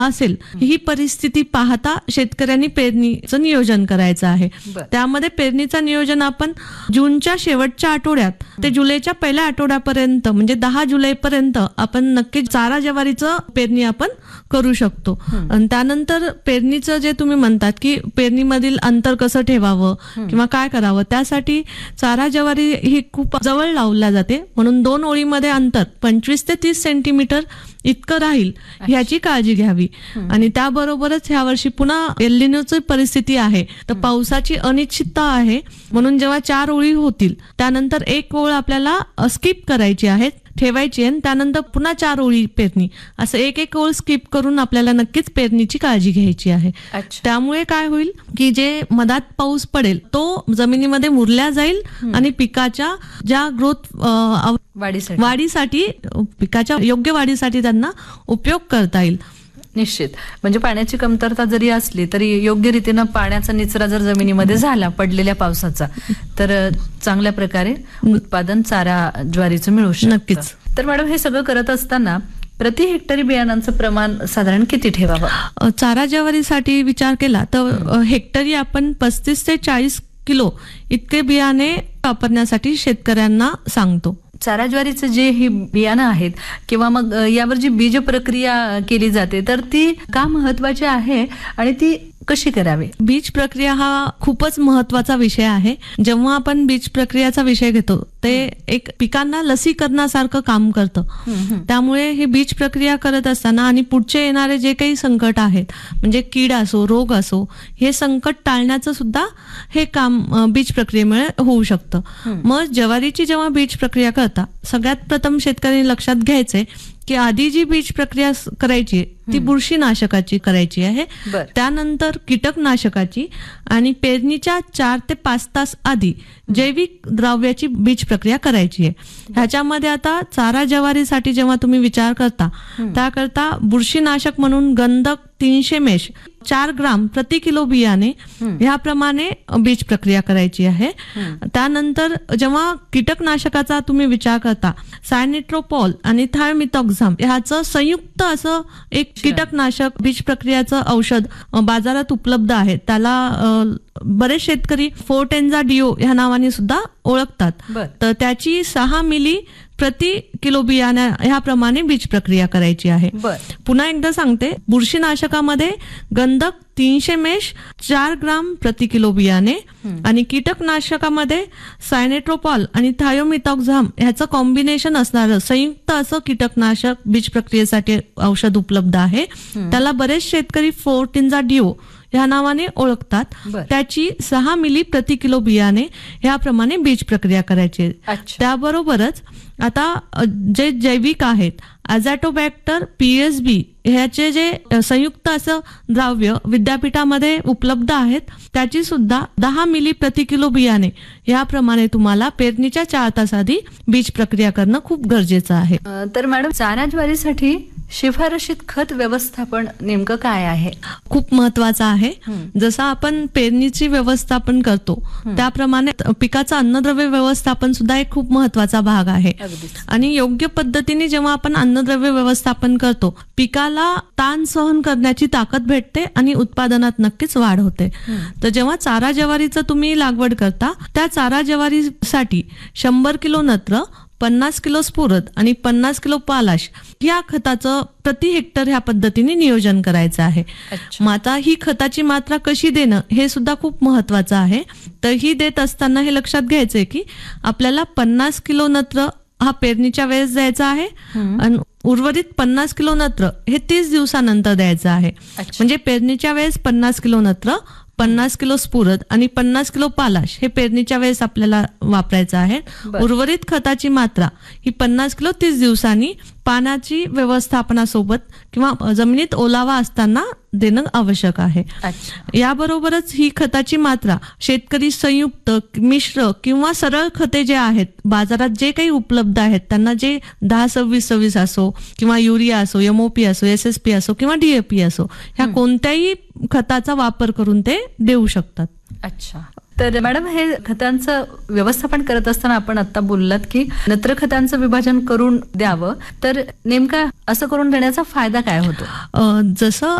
असेल ही परिस्थिती पाहता शेतकऱ्यांनी पेरणीचं नियोजन करायचं आहे. त्यामध्ये पेरणीचं नियोजन आपण जूनच्या शेवटच्या आठवड्यात ते जुलैच्या पहिल्या आठवड्यापर्यंत म्हणजे 10 जुलैपर्यंत आपण नक्की चारा ज्वारीचं पेरणी आपण करू शकतो. आणि त्यानंतर पेरणीचं जे तुम्ही म्हणतात की पेरणीमधील अंतर कसं ठेवावं किंवा काय करावं, त्यासाठी चारा ज्वारी ही खूप जवळ लावल्या जाते, म्हणून 2 ओळीमध्ये अंतर 25 ते 30 सेंटीमीटर इतकं राहील ह्याची काळजी घ्यावी. आणि त्याबरोबरच ह्या वर्षी पुन्हा एल निनोची परिस्थिती आहे, तर पावसाची अनिश्चितता आहे, म्हणून जेव्हा 4 ओळी होतील त्यानंतर 1 ओळ आपल्याला स्किप करायची आहे, ठेवायची आहे, त्यानंतर पुन्हा 4 ओळी पेरणी, असं एक ओळ स्किप करून आपल्याला नक्कीच पेरणीची काळजी घ्यायची आहे. त्यामुळे काय होईल की जे मधात पाऊस पडेल तो जमिनीमध्ये मुरल्या जाईल आणि पिकाच्या ज्या ग्रोथ वाढीसाठी पिकाच्या योग्य वाढीसाठी त्यांना उपयोग करता येईल. निश्चित, म्हणजे पाण्याची कमतरता जरी असली तरी योग्य रीतीनं पाण्याचा निचरा जर जमिनीमध्ये झाला पडलेल्या पावसाचा, तर चांगल्या प्रकारे उत्पादन चारा ज्वारीचं मिळू शकतं. नक्कीच. तर मॅडम, हे सगळं करत असताना प्रति हेक्टरी बियाणांचं प्रमाण साधारण किती ठेवावं? चारा ज्वारीसाठी विचार केला तर हेक्टरी आपण 35 ते 40 किलो इतके बियाणे वापरण्यासाठी शेतकऱ्यांना सांगतो. चारा ज्वारीचे जे ही बियाणं आहेत किंवा मग यावर जी बीज प्रक्रिया केली जाते, तर ती का महत्वाची आहे आणि ती कशी करावी? बीज प्रक्रिया हा खूपच महत्वाचा विषय आहे. जेव्हा आपण बीज प्रक्रियाचा विषय घेतो ते एक पिकांना लसीकरणासारखं काम करतं. त्यामुळे ही बीज प्रक्रिया करत असताना आणि पुढचे येणारे जे काही संकट आहेत, म्हणजे कीड असो रोग असो, हे संकट टाळण्याचं सुद्धा हे काम बीज प्रक्रियेमुळे होऊ शकतं. मग ज्वारीची जेव्हा बीज प्रक्रिया करता, सगळ्यात प्रथम शेतकऱ्यांनी लक्षात घ्यायचंय की आधी जी बीज प्रक्रिया करायची ती बुरशीनाशकाची करायची आहे, त्यानंतर कीटकनाशकाची आणि पेरणीच्या 4 ते 5 तास आधी जैविक द्रव्याची बीज प्रक्रिया करायची आहे. ह्याच्यामध्ये आता चारा ज्वारीसाठी जेव्हा तुम्ही विचार करता त्याकरता बुरशीनाशक म्हणून गंधक 300 मेश 4 ग्राम प्रति किलो बियाणे ह्याप्रमाणे बीज प्रक्रिया करायची आहे. त्यानंतर जेव्हा कीटकनाशकाचा तुम्ही विचार करता, सायनिट्रोपॉल आणि थायोमिथॉक्झाम ह्याचं संयुक्त असं एक कीटकनाशक बीज प्रक्रियाचं औषध बाजारात उपलब्ध आहे. त्याला बरेच शेतकरी फोर्टेन्झा डिओ ह्या नावाने सुद्धा ओळखतात. तर त्याची 6 मिली प्रति किलो बियाणा ह्याप्रमाणे बीज प्रक्रिया करायची आहे. पुन्हा एकदा सांगते, बुरशीनाशकामध्ये गंधक 300 मेश 4 ग्राम प्रति किलो बियाणे आणि कीटकनाशकामध्ये सायनेट्रोपॉल आणि थायोमिथॉक्झाम ह्याचं कॉम्बिनेशन असणारं संयुक्त असं कीटकनाशक बीज प्रक्रियेसाठी औषध उपलब्ध आहे. त्याला बरेच शेतकरी फोर्टेन्झा डिओ ह्या नावाने ओळखतात. त्याची 6 मिली प्रति किलो बियाणे ह्याप्रमाणे बीज प्रक्रिया करायची. त्याबरोबरच आता जे जैविक आहेत, अझॅटोबॅक्टर PSB ह्याचे जे संयुक्त असं द्रव्य विद्यापीठामध्ये उपलब्ध आहेत, त्याची सुद्धा 10 मिली प्रति किलो बियाणे याप्रमाणे तुम्हाला पेरणीच्या 4 तास आधी बीज प्रक्रिया करणं खूप गरजेचं आहे. तर मॅडम, चारा ज्वारीसाठी शिफारशीत खत व्यवस्थापन नेमकं काय आहे? खूप महत्वाचं आहे. जसं आपण पेरणीची व्यवस्थापन करतो त्याप्रमाणे पिकाचं अन्नद्रव्य व्यवस्थापन सुद्धा एक खूप महत्वाचा भाग आहे. आणि योग्य पद्धतीने जेव्हा आपण अन्नद्रव्य व्यवस्थापन करतो, पिकाला ताण सहन करण्याची ताकद भेटते आणि उत्पादनात नक्कीच वाढ होते. तर जेव्हा चारा ज्वारीचं तुम्ही लागवड करता, त्या चारा ज्वारीसाठी 100 किलो नत्र, 50 किलो स्फुरद आणि 50 किलो पालाश या खताचं प्रति हेक्टर ह्या पद्धतीने नियोजन करायचं आहे. मग आता ही खताची मात्रा कशी देणं हे सुद्धा खूप महत्वाचं आहे. तर ही देत असताना हे लक्षात घ्यायचंय की आपल्याला 50 किलो नत्र हा पेरणीच्या वेळेस द्यायचा आहे आणि उर्वरित 50 किलो नत्र हे 30 दिवसानंतर द्यायचं आहे. म्हणजे पेरणीच्या वेळेस 50 किलो नत्र, 50 किलो स्फुरद आणि 50 किलो पालाश हे पेरणीच्या वेळेस आपल्याला वापरायचं आहे. उर्वरित खताची मात्रा ही 50 किलो 30 दिवसांनी पाण्याची व्यवस्थापनासोबत किंवा जमिनीत ओलावा असताना देणं आवश्यक आहे. याबरोबरच ही खताची मात्रा शेतकरी संयुक्त, मिश्र किंवा सरळ खते जे आहेत बाजारात जे काही उपलब्ध आहेत त्यांना जे 10-26-26 असो किंवा युरिया असो, MOP असो, SSP असो किंवा DAP असो, ह्या कोणत्याही खताचा वापर करून ते देऊ शकतात. अच्छा. तर मॅडम, हे खतांचं व्यवस्थापन करत असताना आपण आता बोललात की नत्र खतांचं विभाजन करून द्यावं, तर नेमका असं करून देण्याचा फायदा काय होतो? जसं